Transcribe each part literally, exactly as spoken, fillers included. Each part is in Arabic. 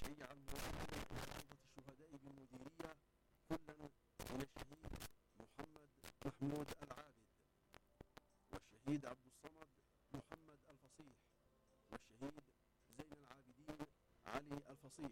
شيع المواطنون إلى روضة الشهداء بالمديرية كلا من الشهيد محمد محمود العابد، والشهيد عبد الصمد محمد الفصيح، والشهيد زين العابدين علي الفصيح.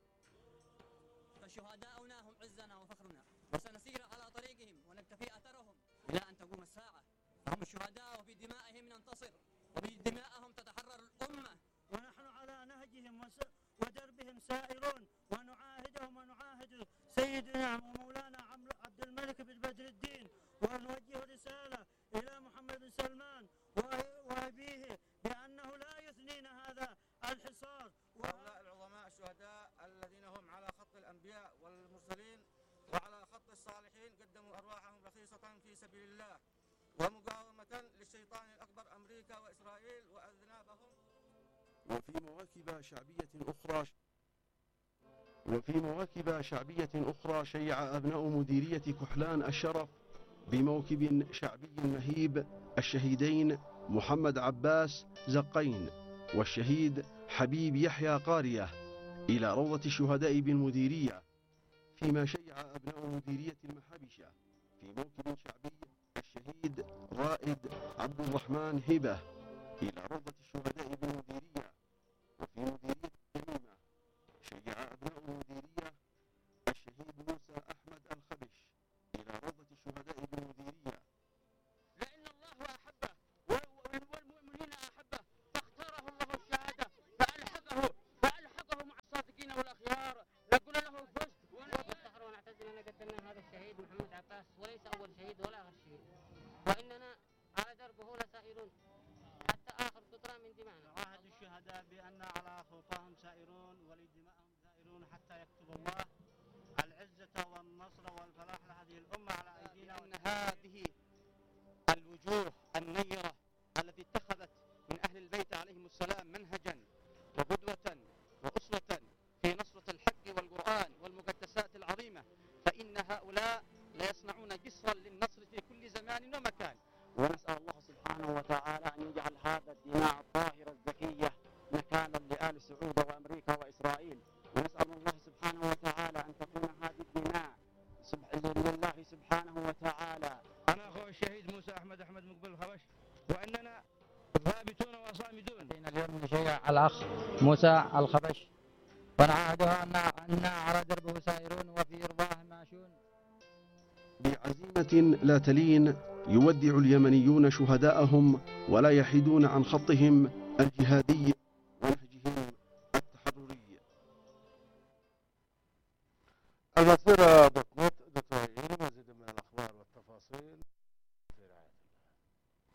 فشهداؤنا هم عزنا وفخرنا، وسنسير على طريقهم ونكتفي أثرهم إلى أن تقوم الساعة. فهم الشهداء وبدمائهم ننتصر، وبدمائهم تتحرر الأمة، ونحن على نهجهم ودربهم سائرون، ونعاهدهم ونعاهد سيدنا ومولانا عبد الملك بن بدر الدين، ونوجه رسالة إلى محمد بن سلمان وأبيه بأنه لا يثنين هذا الحصار. وهؤلاء العظماء الشهداء الذين هم على خط الأنبياء والمرسلين وعلى خط الصالحين قدموا أرواحهم رخيصة في سبيل الله ومقاومة للشيطان الأكبر أمريكا وإسرائيل وأذنابهم. وفي مواكب شعبية أخرى وفي مواكب شعبية أخرى شيع أبناء مديرية كحلان الشرف بموكب شعبي مهيب الشهيدين محمد عباس زقين والشهيد حبيب يحيى قارية إلى روضة الشهداء بالمديرية، فيما شيع أبناء مديرية المحابشة في موكب شعبي الشهيد رائد عبد الرحمن هبة إلى روضة الشهداء بالمديرية. وفي مديرية الجريمة شيع أبناء المديرية الشهيد موسى أحمد الخبش إلى روضة الشهداء بالمديرية. لأن الله أحبه والمؤمنين أحبه فاختاره الله الشهادة فألحقه فألحقه مع الصادقين والأخيار. نقول له فزت ونفتخر ونعتز أننا قدمنا هذا الشهيد محمد عباس، وليس أول شهيد ولا آخر شهيد، وإننا على دربه لسائرون حتى آخر قطرة من دمائنا. نعاهد الشهداء بأن على خطاهم سائرون ولدمائهم زائرون حتى يكتب الله العزة والنصر والفلاح لهذه الأمة على أيدينا. أن هذه الوجوه النيرة التي اتخذت من أهل البيت عليهم السلام منهجا وقدوة وأسوة في نصرة الحق والقرآن والمقدسات العظيمة، فإن هؤلاء ليصنعون جسرا للنصر في كل زمان ومكان. ونسأل الله سبحانه وتعالى أن يجعل هذا الدماء الطاهرة الزكية مكانا لآل سعود وأمريكا وإسرائيل، ونسأل الله سبحانه وتعالى أن تكون هذه الدماء لله سبحانه وتعالى. أنا أخو الشهيد موسى أحمد أحمد مقبل الخبش، وأننا ثابتون وصامدون. اليوم نشيع الأخ موسى الخبش ونعاهده أن على دربه سائرون وفي رضاه ماشون. بعزيمة لا تلين يودع اليمنيون شهداءهم ولا يحيدون عن خطهم الجهادي ونهجهم التحرري. المصيرة دوت نت دوت مزيد من الأخبار والتفاصيل.